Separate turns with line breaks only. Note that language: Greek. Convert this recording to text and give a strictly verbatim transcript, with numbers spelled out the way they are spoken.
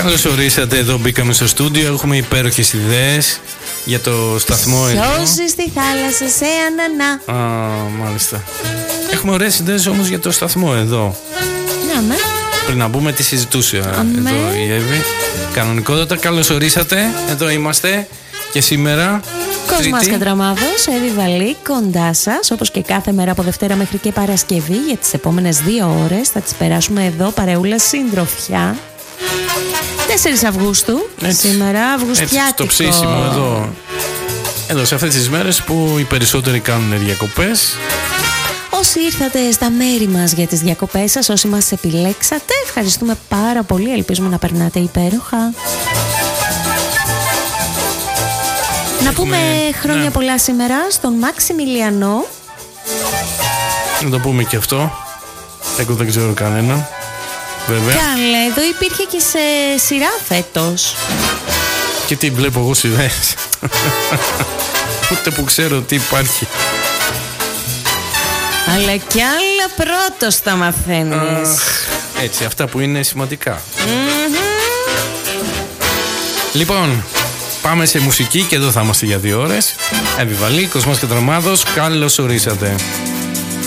Καλώς ορίσατε, εδώ μπήκαμε στο στούντιο. Έχουμε υπέροχες ιδέες για το σταθμό εδώ.
Σώζεις τη θάλασσα σε ανανά.
Α, μάλιστα. Έχουμε ωραίες ιδέες όμως για το σταθμό εδώ.
Ναι, με.
Πριν να μπούμε, τι συζητούσε
Αμέ.
εδώ η Εύη. Κανονικότατα, καλώς ορίσατε. Εδώ είμαστε και σήμερα.
Κοσμάς Κατραμάδος, Εύη Βαλή, κοντά σας, όπως και κάθε μέρα από Δευτέρα μέχρι και Παρασκευή. Για τις επόμενες δύο ώρες θα τις περάσουμε εδώ, παρεούλα συντροφιά. τέσσερις Αυγούστου,
Έτσι.
σήμερα, Αυγουστιάτικο.
Έτσι, στο ψήσιμο εδώ. Εδώ, σε αυτές τις μέρες που οι περισσότεροι κάνουν διακοπές.
Όσοι ήρθατε στα μέρη μας για τις διακοπές σας, όσοι μας επιλέξατε, ευχαριστούμε πάρα πολύ. Ελπίζουμε να περνάτε υπέροχα. Να πούμε χρόνια
ναι.
πολλά σήμερα στον Μαξιμιλιανό.
Να το πούμε και αυτό. Εγώ δεν ξέρω κανένα. Βέβαια.
Καλέ, εδώ υπήρχε και σε σειρά φέτος.
Και τι βλέπω εγώ σειρές. Ούτε που ξέρω τι υπάρχει.
Αλλά κι άλλα πρώτος θα μαθαίνεις.
Αχ, έτσι, αυτά που είναι σημαντικά.
Mm-hmm.
Λοιπόν, πάμε σε μουσική και εδώ θα είμαστε για δύο ώρες. Εύη Βαλή, Κοσμάς Κατραμάδος, καλώς ορίσατε.